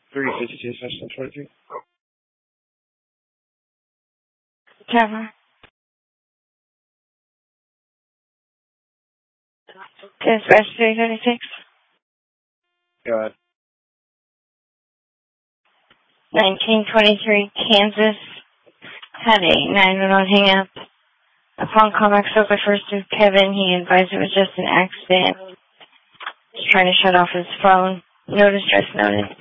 352/23. Trevor. Dispatch 336. Go ahead. 1923 Kansas had a 911 hang-up. Upon callback spoke by first to Kevin, he advised it was just an accident. Just trying to shut off his phone. No distress noted.